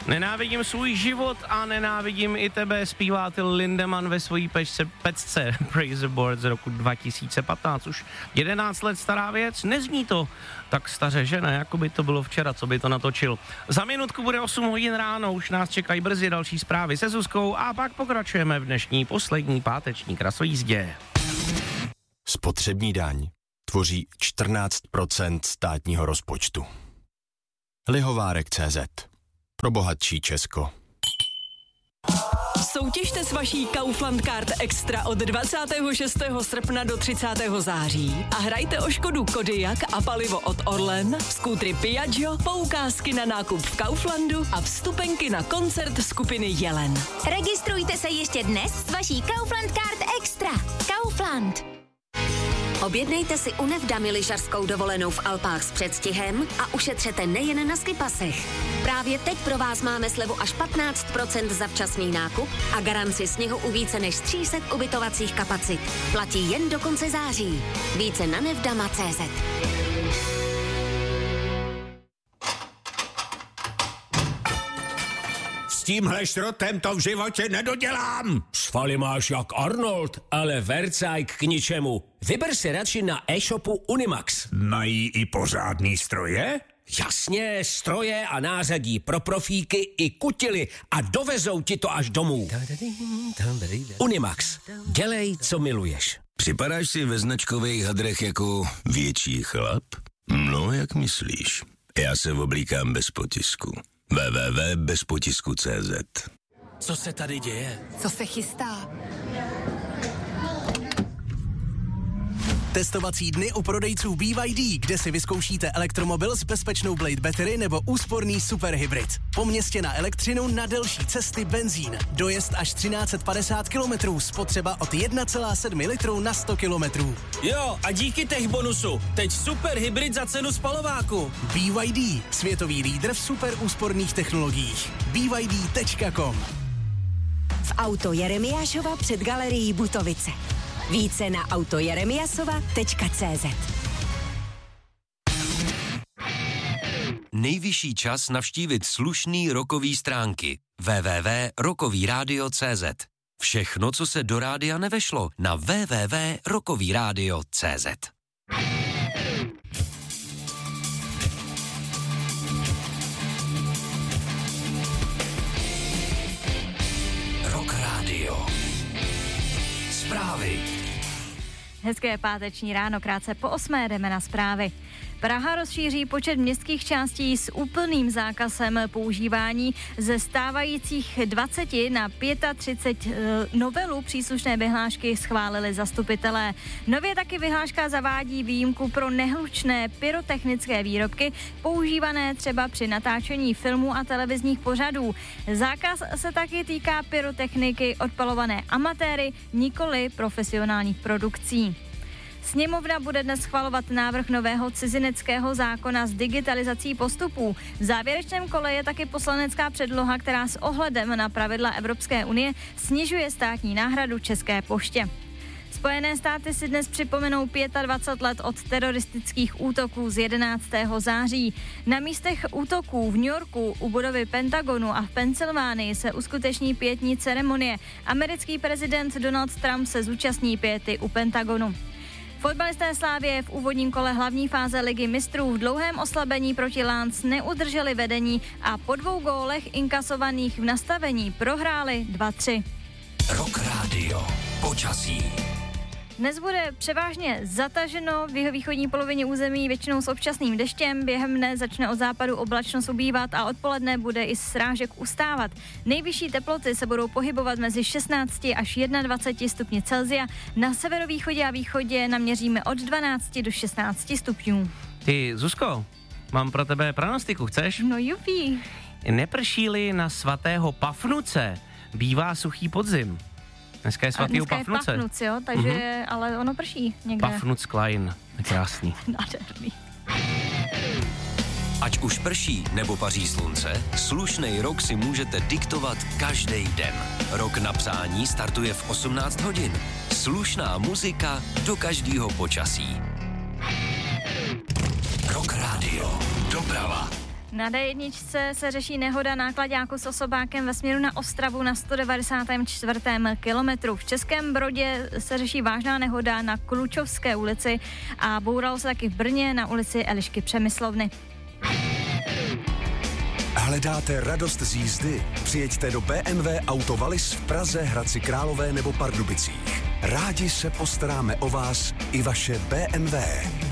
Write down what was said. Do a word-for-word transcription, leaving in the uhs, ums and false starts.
Nenávidím svůj život a nenávidím i tebe, zpívá Till Lindemann ve svojí pečce, pecce Praise the Board z roku dva tisíce patnáct. Už jedenáct let stará věc, nezní to tak staře, že ne, jako by to bylo včera, co by to natočil. Za minutku bude osm hodin ráno, už nás čekají brzy další zprávy se Zuzkou a pak pokračujeme v dnešní poslední páteční krasojízdě. Spotřební daň tvoří čtrnáct procent státního rozpočtu. Lihovárek tečka cé zet. Pro bohatší Česko. Soutěžte s vaší Kaufland Card Extra od dvacátého šestého srpna do třicátého září a hrajte o Škodu Kodiaq a palivo od Orlen, skútry Piaggio, poukázky na nákup v Kauflandu a vstupenky na koncert skupiny Jelen. Registrujte se ještě dnes s vaší Kaufland Card Extra. Kaufland. Objednejte si u Nevdamy lyžařskou dovolenou v Alpách s předstihem a ušetřete nejen na skipasech. Právě teď pro vás máme slevu až patnáct procent za včasný nákup a garanci sněhu u více než tři sta ubytovacích kapacit. Platí jen do konce září. Více na nevdama tečka cé zet. S tímhle šrotem to v životě nedodělám. Svaly máš jak Arnold, ale vercajk k ničemu. Vyber si radši na e-shopu Unimax. Mají i pořádný stroje? Jasně, stroje a nářadí pro profíky i kutily a dovezou ti to až domů. Unimax. Dělej, co miluješ. Připadáš si ve značkových hadrech jako větší chlap? No, jak myslíš? Já se oblíkám bez potisku. w w w tečka bez potisku tečka cé zet. Co se tady děje? Co se chystá? Testovací dny u prodejců B Y D, kde si vyzkoušíte elektromobil s bezpečnou Blade Battery nebo úsporný superhybrid. Po městě na elektřinu, na delší cesty benzín. Dojezd až třináct set padesát kilometrů, spotřeba od jedna celá sedm litru na sto kilometrů. Jo, a díky tech bonusu. Teď superhybrid za cenu spalováku. B Y D, světový lídr v super úsporných technologiích. B Y D tečka com. V auto Jeremiášova před galerií Butovice. Více na auto jeremiasova tečka cé zet. Nejvyšší čas navštívit slušný rokový stránky. w w w tečka rokový rádio tečka cé zet. Všechno, co se do rádia nevešlo, na w w w tečka rokový rádio tečka cé zet. Rock Radio. Zprávy. Hezké páteční ráno, krátce po osmé jdeme na zprávy. Praha rozšíří počet městských částí s úplným zákazem používání ze stávajících dvaceti na třicet pět. Novelu příslušné vyhlášky schválili zastupitelé. Nově taky vyhláška zavádí výjimku pro nehlučné pyrotechnické výrobky používané třeba při natáčení filmů a televizních pořadů. Zákaz se taky týká pyrotechniky odpalované amatéry, nikoli profesionálních produkcí. Sněmovna bude dnes schvalovat návrh nového cizineckého zákona s digitalizací postupů. V závěrečném kole je taky poslanecká předloha, která s ohledem na pravidla Evropské unie snižuje státní náhradu České poště. Spojené státy si dnes připomenou dvacet pět let od teroristických útoků z jedenáctého září. Na místech útoků v New Yorku, u budovy Pentagonu a v Pensylvánii se uskuteční pietní ceremonie. Americký prezident Donald Trump se zúčastní piety u Pentagonu. Fotbalisté Slávie v úvodním kole hlavní fáze Ligy mistrů v dlouhém oslabení proti Lens neudrželi vedení a po dvou gólech inkasovaných v nastavení prohráli dva tři. Rock Radio. Počasí. Dnes bude převážně zataženo v jihovýchodní polovině území většinou s občasným deštěm. Během dne začne od západu oblačnost ubývat a odpoledne bude i srážek ustávat. Nejvyšší teploty se budou pohybovat mezi šestnácti až dvaceti jedním stupni Celsia. Na severovýchodě a východě naměříme od dvanácti do šestnácti stupňů. Ty, Zuzko, mám pro tebe pranostiku, chceš? No jupi. Neprší-li na svatého Pafnuce, bývá suchý podzim. Dneska je svatýho Pafnuce. Je Pafnuc, jo, takže, mm-hmm. ale ono prší někde. Pafnuc Klein, krásný. Nádherný. Ať už prší nebo paří slunce, slušnej rok si můžete diktovat každý den. Rok na psání startuje v osmnáct hodin. Slušná muzika do každého počasí. Rock Radio. Doprava. Na D jedna se řeší nehoda náklaďáku s osobákem ve směru na Ostravu na sto devadesátém čtvrtém kilometru. V Českém Brodě se řeší vážná nehoda na Klučovské ulici a bouralo se taky v Brně na ulici Elišky Přemyslovny. Hledáte radost z jízdy? Přijeďte do bé em vé Auto Wallis v Praze, Hradci Králové nebo Pardubicích. Rádi se postaráme o vás i vaše bé em vé.